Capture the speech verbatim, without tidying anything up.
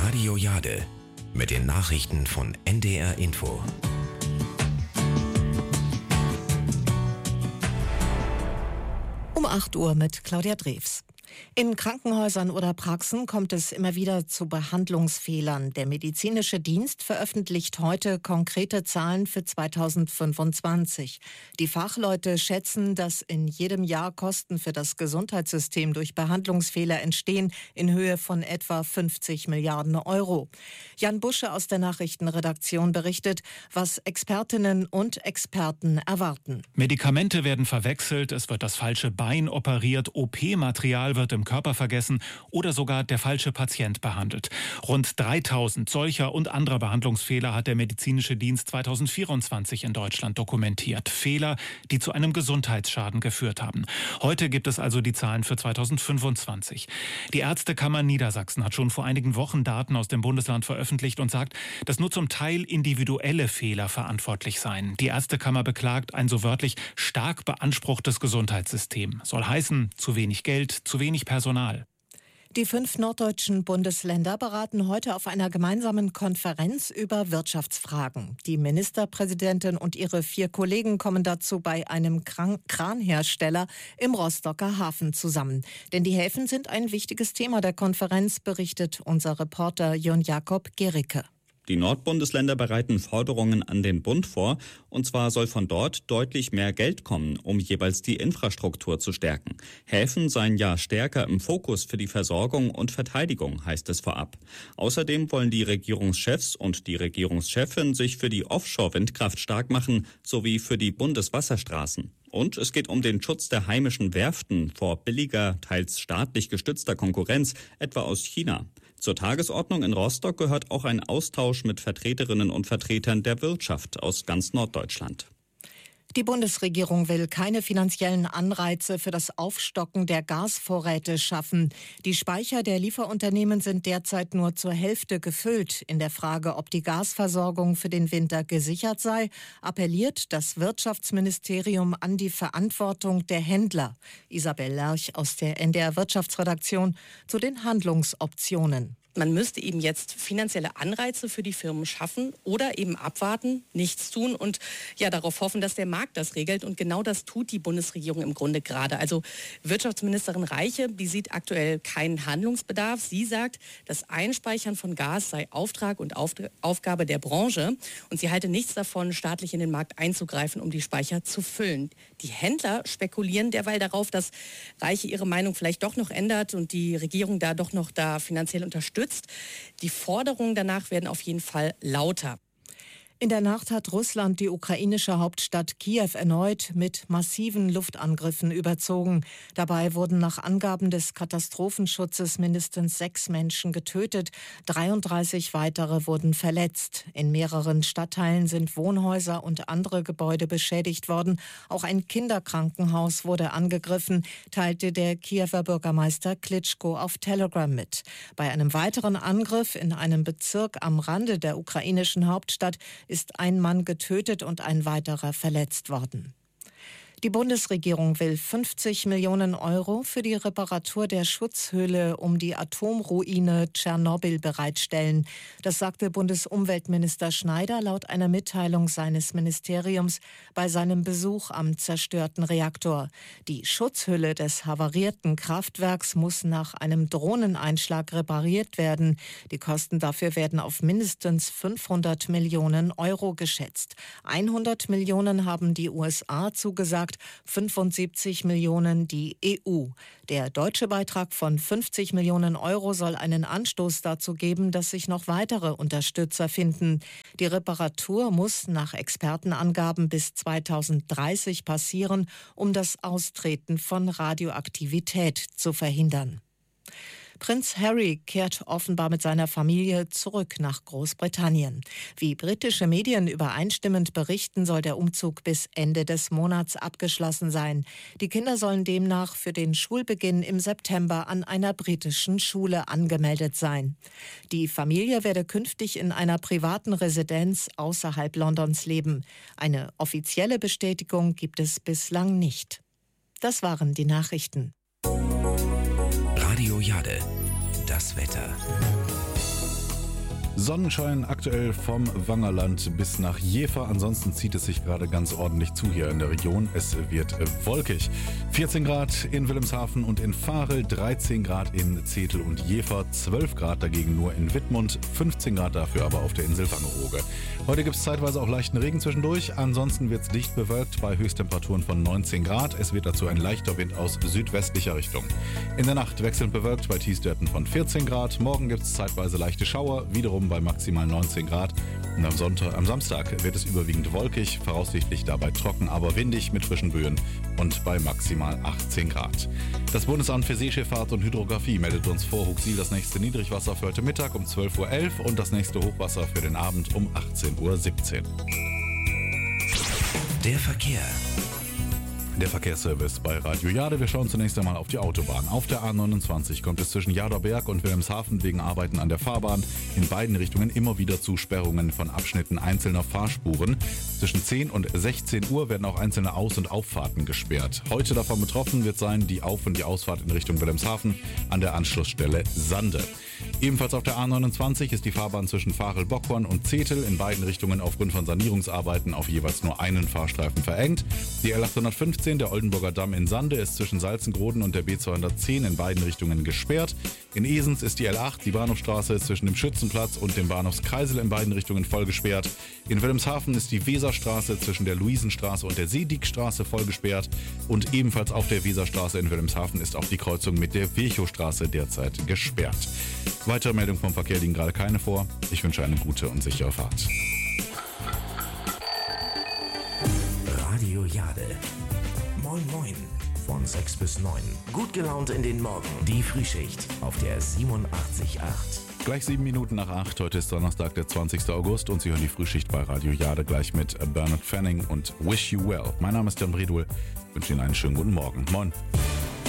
Radio Jade mit den Nachrichten von N D R Info. Um acht Uhr mit Claudia Drews. In Krankenhäusern oder Praxen kommt es immer wieder zu Behandlungsfehlern. Der medizinische Dienst veröffentlicht heute konkrete Zahlen für zweitausendfünfundzwanzig. Die Fachleute schätzen, dass in jedem Jahr Kosten für das Gesundheitssystem durch Behandlungsfehler entstehen in Höhe von etwa fünfzig Milliarden Euro. Jan Busche aus der Nachrichtenredaktion berichtet, was Expertinnen und Experten erwarten. Medikamente werden verwechselt, es wird das falsche Bein operiert, O P-Material wird im Körper vergessen oder sogar der falsche Patient behandelt. Rund dreitausend solcher und anderer Behandlungsfehler hat der medizinische Dienst zweitausendvierundzwanzig in Deutschland dokumentiert. Fehler, die zu einem Gesundheitsschaden geführt haben. Heute gibt es also die Zahlen für zweitausendfünfundzwanzig. Die Ärztekammer Niedersachsen hat schon vor einigen Wochen Daten aus dem Bundesland veröffentlicht und sagt, dass nur zum Teil individuelle Fehler verantwortlich seien. Die Ärztekammer beklagt ein so wörtlich stark beanspruchtes Gesundheitssystem. Soll heißen, zu wenig Geld, zu wenig Personal. Die fünf norddeutschen Bundesländer beraten heute auf einer gemeinsamen Konferenz über Wirtschaftsfragen. Die Ministerpräsidentin und ihre vier Kollegen kommen dazu bei einem Kran- Kranhersteller im Rostocker Hafen zusammen. Denn die Häfen sind ein wichtiges Thema der Konferenz, berichtet unser Reporter Jon Jakob Gericke. Die Nordbundesländer bereiten Forderungen an den Bund vor, und zwar soll von dort deutlich mehr Geld kommen, um jeweils die Infrastruktur zu stärken. Häfen seien ja stärker im Fokus für die Versorgung und Verteidigung, heißt es vorab. Außerdem wollen die Regierungschefs und die Regierungschefin sich für die Offshore-Windkraft stark machen, sowie für die Bundeswasserstraßen. Und es geht um den Schutz der heimischen Werften vor billiger, teils staatlich gestützter Konkurrenz, etwa aus China. Zur Tagesordnung in Rostock gehört auch ein Austausch mit Vertreterinnen und Vertretern der Wirtschaft aus ganz Norddeutschland. Die Bundesregierung will keine finanziellen Anreize für das Aufstocken der Gasvorräte schaffen. Die Speicher der Lieferunternehmen sind derzeit nur zur Hälfte gefüllt. In der Frage, ob die Gasversorgung für den Winter gesichert sei, appelliert das Wirtschaftsministerium an die Verantwortung der Händler. Isabel Lerch aus der N D R Wirtschaftsredaktion zu den Handlungsoptionen. Man müsste eben jetzt finanzielle Anreize für die Firmen schaffen oder eben abwarten, nichts tun und ja darauf hoffen, dass der Markt das regelt. Und genau das tut die Bundesregierung im Grunde gerade. Also Wirtschaftsministerin Reiche, die sieht aktuell keinen Handlungsbedarf. Sie sagt, das Einspeichern von Gas sei Auftrag und Auf- Aufgabe der Branche. Und sie halte nichts davon, staatlich in den Markt einzugreifen, um die Speicher zu füllen. Die Händler spekulieren derweil darauf, dass Reiche ihre Meinung vielleicht doch noch ändert und die Regierung da doch noch da finanziell unterstützt. Die Forderungen danach werden auf jeden Fall lauter. In der Nacht hat Russland die ukrainische Hauptstadt Kiew erneut mit massiven Luftangriffen überzogen. Dabei wurden nach Angaben des Katastrophenschutzes mindestens sechs Menschen getötet, dreiunddreißig weitere wurden verletzt. In mehreren Stadtteilen sind Wohnhäuser und andere Gebäude beschädigt worden. Auch ein Kinderkrankenhaus wurde angegriffen, teilte der Kiewer Bürgermeister Klitschko auf Telegram mit. Bei einem weiteren Angriff in einem Bezirk am Rande der ukrainischen Hauptstadt ist ein Mann getötet und ein weiterer verletzt worden. Die Bundesregierung will fünfzig Millionen Euro für die Reparatur der Schutzhülle um die Atomruine Tschernobyl bereitstellen. Das sagte Bundesumweltminister Schneider laut einer Mitteilung seines Ministeriums bei seinem Besuch am zerstörten Reaktor. Die Schutzhülle des havarierten Kraftwerks muss nach einem Drohneneinschlag repariert werden. Die Kosten dafür werden auf mindestens fünfhundert Millionen Euro geschätzt. hundert Millionen haben die U S A zugesagt, fünfundsiebzig Millionen die E U. Der deutsche Beitrag von fünfzig Millionen Euro soll einen Anstoß dazu geben, dass sich noch weitere Unterstützer finden. Die Reparatur muss nach Expertenangaben bis zweitausenddreißig passieren, um das Austreten von Radioaktivität zu verhindern. Prinz Harry kehrt offenbar mit seiner Familie zurück nach Großbritannien. Wie britische Medien übereinstimmend berichten, soll der Umzug bis Ende des Monats abgeschlossen sein. Die Kinder sollen demnach für den Schulbeginn im September an einer britischen Schule angemeldet sein. Die Familie werde künftig in einer privaten Residenz außerhalb Londons leben. Eine offizielle Bestätigung gibt es bislang nicht. Das waren die Nachrichten. Radio Jade, das Wetter. Sonnenschein aktuell vom Wangerland bis nach Jever. Ansonsten zieht es sich gerade ganz ordentlich zu hier in der Region. Es wird wolkig. vierzehn Grad in Wilhelmshaven und in Varel, dreizehn Grad in Zetel und Jever, zwölf Grad dagegen nur in Wittmund, fünfzehn Grad dafür aber auf der Insel Wangerooge. Heute gibt es zeitweise auch leichten Regen zwischendurch. Ansonsten wird es dicht bewölkt bei Höchsttemperaturen von neunzehn Grad. Es wird dazu ein leichter Wind aus südwestlicher Richtung. In der Nacht wechselnd bewölkt bei Tiefstwerten von vierzehn Grad. Morgen gibt es zeitweise leichte Schauer, wiederum bei maximal neunzehn Grad. Und am, Sonntag, am Samstag wird es überwiegend wolkig, voraussichtlich dabei trocken, aber windig mit frischen Böen und bei maximal achtzehn Grad. Das Bundesamt für Seeschifffahrt und Hydrographie meldet uns vor Hochsiel das nächste Niedrigwasser für heute Mittag um zwölf Uhr elf und das nächste Hochwasser für den Abend um achtzehn Uhr siebzehn. Der Verkehr. Der Verkehrsservice bei Radio Jade. Wir schauen zunächst einmal auf die Autobahn. Auf der A neunundzwanzig kommt es zwischen Jaderberg und Wilhelmshaven wegen Arbeiten an der Fahrbahn in beiden Richtungen immer wieder zu Sperrungen von Abschnitten einzelner Fahrspuren. Zwischen zehn und sechzehn Uhr werden auch einzelne Aus- und Auffahrten gesperrt. Heute davon betroffen wird sein die Auf- und die Ausfahrt in Richtung Wilhelmshaven an der Anschlussstelle Sande. Ebenfalls auf der A neunundzwanzig ist die Fahrbahn zwischen Varel-Bockhorn und Zetel in beiden Richtungen aufgrund von Sanierungsarbeiten auf jeweils nur einen Fahrstreifen verengt. Die L achthundertfünfzehn, der Oldenburger Damm in Sande, ist zwischen Salzengroden und der B zweihundertzehn in beiden Richtungen gesperrt. In Esens ist die L acht, die Bahnhofstraße, zwischen dem Schützenplatz und dem Bahnhofskreisel in beiden Richtungen voll gesperrt. In Wilhelmshaven ist die Weserstraße zwischen der Luisenstraße und der Seediekstraße voll gesperrt. Und ebenfalls auf der Weserstraße in Wilhelmshaven ist auch die Kreuzung mit der Virchowstraße derzeit gesperrt. Weitere Meldungen vom Verkehr liegen gerade keine vor. Ich wünsche eine gute und sichere Fahrt. Radio Jade. Moin Moin. Von sechs bis neun. Gut gelaunt in den Morgen. Die Frühschicht auf der siebenundachtzig Komma acht. Gleich sieben Minuten nach acht. Heute ist Donnerstag, der zwanzigster August und Sie hören die Frühschicht bei Radio Jade gleich mit Bernard Fanning und Wish You Well. Mein Name ist Jan Bredul. Ich wünsche Ihnen einen schönen guten Morgen. Moin.